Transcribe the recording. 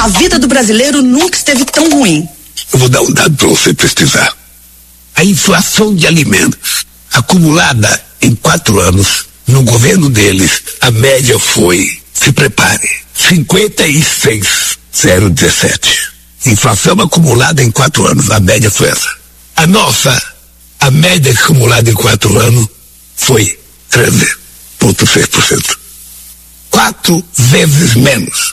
A vida do brasileiro nunca esteve tão ruim. Eu vou dar um dado para você pesquisar. A inflação de alimentos acumulada em 4 anos, no governo deles, a média foi, se prepare, 56,017. Inflação acumulada em 4 anos, a média foi essa. A média acumulada em 4 anos foi 13,6%. 4 vezes menos